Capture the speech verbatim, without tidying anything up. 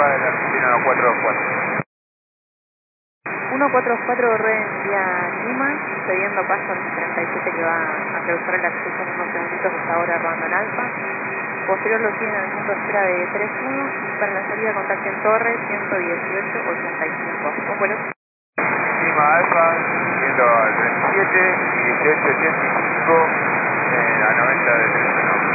Alfa de la Argentina uno cuatro dos cuatro. uno cuatro dos cuatro red vía Lima, cediendo paso al treinta y siete que va a cruzar el acceso en unos segunditos, hasta ahora rodando en Alfa. Posterior lo tienen al punto de espera de tres uno y para la salida contacten Torre ciento dieciocho ochenta y cinco. ¿Cómo fue? Lima Alfa, yendo al treinta y siete y dieciocho ochenta y cinco, eh, a noventa de tres uno.